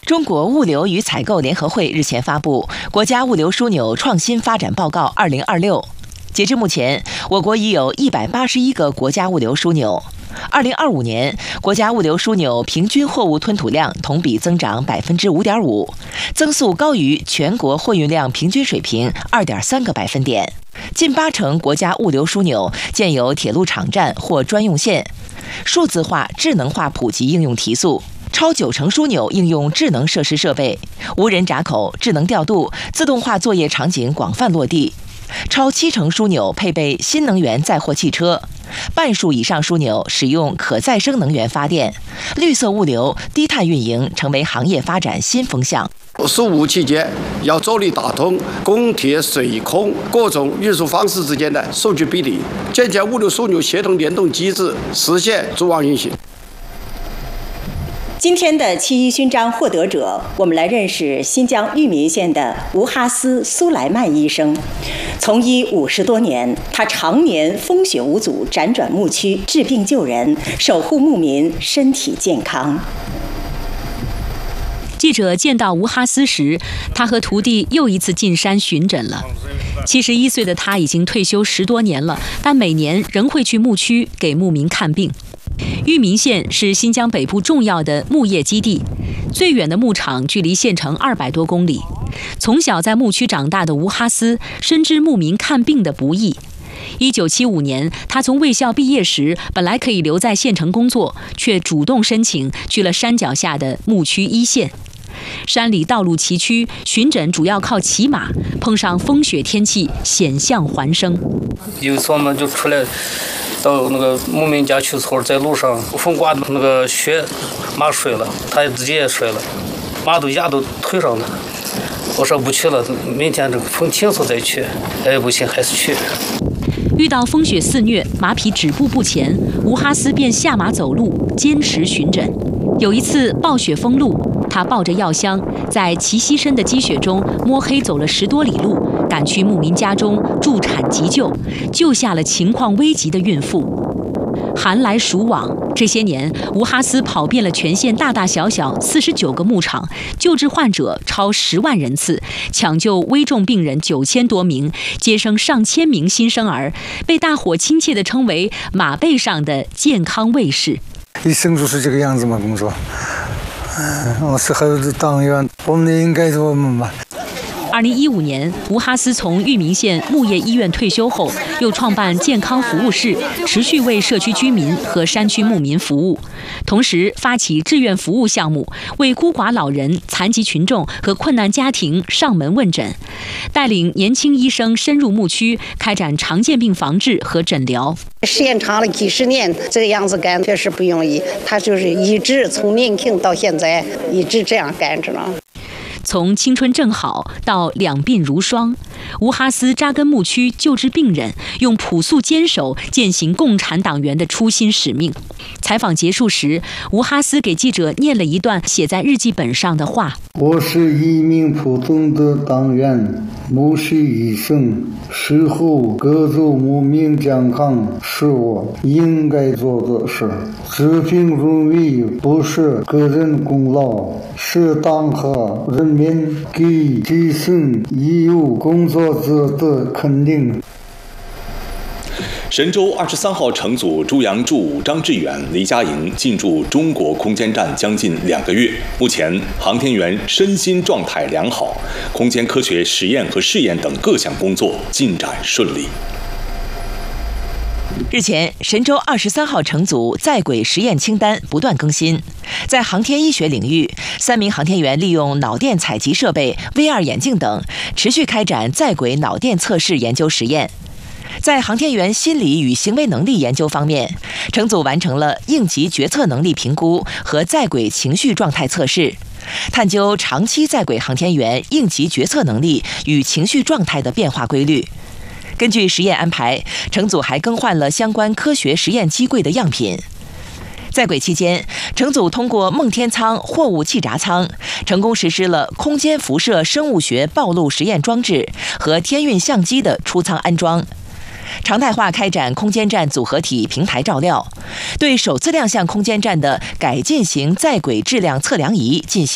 中国物流与采购联合会日前发布《国家物流枢纽创新发展报告2026》。截至目前，我国已有181个国家物流枢纽。2025年，国家物流枢纽平均货物吞吐量同比增长5.5%，增速高于全国货运量平均水平2.3个百分点。近80%国家物流枢纽建有铁路场站或专用线，数字化、智能化普及应用提速。超90%枢纽应用智能设施设备，无人闸口、智能调度、自动化作业场景广泛落地。超70%枢纽配备新能源载货汽车，半数以上枢纽使用可再生能源发电，绿色物流、低碳运营成为行业发展新风向。 15五期间要着力打通公铁、水、空各种运输方式之间的数据比例，建立物流枢纽协同联动机制，实现组网运行。 今天的7·1勋章获得者，我们来认识新疆玉民县的吴哈斯·苏莱曼医生。从医50多年，他常年风雪无阻，辗转牧区治病救人，守护牧民身体健康。 记者见到吴哈斯时，他和徒弟又一次进山巡诊了。71岁的他已经退休10多年了，但每年仍会去牧区给牧民看病。玉民县是新疆北部重要的牧业基地，最远的牧场距离县城200多公里。从小在牧区长大的吴哈斯深知牧民看病的不易。1975年，他从卫校毕业时，本来可以留在县城工作，却主动申请去了山脚下的牧区1线。山里道路崎岖，巡诊主要靠骑马，碰上风雪天气，险象环生。 有一次我们就出来到那个牧民家去村，在路上风刮的那个雪，马摔了，他自己也摔了，马都压到腿上了。我说不去了，明天这个风停了再去。哎，不行，还是去。 遇到风雪肆虐，马匹止步不前，吴哈斯便下马走路，坚持巡诊。有一次暴雪封路，他抱着药箱，在齐膝深的积雪中摸黑走了10多里路，赶去牧民家中助产急救，救下了情况危急的孕妇。寒来暑往，这些年，吴哈斯跑遍了全县大大小小49个牧场，救治患者超10万人次，抢救危重病人9000多名，接生上千名新生儿，被大伙亲切地称为马背上的健康卫士。 一生就是这个样子嘛，工作。我适合当员，我们应该做我们吧。 2015年，吴哈斯从玉民县牧业医院退休后，又创办健康服务室，持续为社区居民和山区牧民服务，同时发起志愿服务项目，为孤寡老人、残疾群众和困难家庭上门问诊，带领年轻医生深入牧区，开展常见病防治和诊疗。 时间长了几10年，这个样子干确实不容易。他就是一直从年轻到现在一直这样干着呢。 从青春正好到两鬓如霜，吴哈斯扎根牧区救治病人，用朴素坚守践行共产党员的初心使命。采访结束时，吴哈斯给记者念了一段写在日记本上的话： 我是一名普通的党员，牧师医生，守护各族牧民健康是我应该做的事。治病如意不是个人功劳，是党和人民给基层义务工作者的肯定。 神舟23号乘组朱杨柱、张志远、黎佳莹进驻中国空间站将近2个月，目前航天员身心状态良好，空间科学实验和试验等各项工作进展顺利。 日前，神舟23号乘组在轨实验清单不断更新。在航天医学领域，3名航天员利用脑电采集设备、VR 眼镜等，持续开展在轨脑电测试研究实验。在航天员心理与行为能力研究方面，乘组完成了应急决策能力评估和在轨情绪状态测试，探究长期在轨航天员应急决策能力与情绪状态的变化规律。根据实验安排，乘组还更换了相关科学实验机柜的样品。在轨期间，乘组通过梦天舱货物气闸舱，成功实施了空间辐射生物学暴露实验装置和天运相机的出舱安装。常态化开展空间站组合体平台照料，对首次亮相空间站的改进型在轨质量测量仪进行